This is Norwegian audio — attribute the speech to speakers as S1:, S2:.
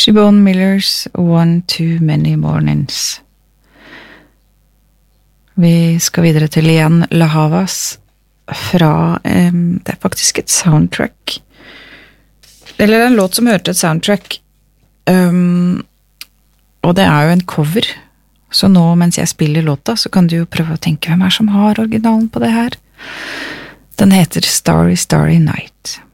S1: Siobhan Millers One Too Many Mornings. Vi skal videre til Lian La Havas fra, det faktisk et soundtrack, eller en låt som hørte et soundtrack, og det jo en cover, så nå mens jeg spiller låta, så kan du jo prøve å tenke hvem som har originalen på det her. Den heter Starry Starry Night.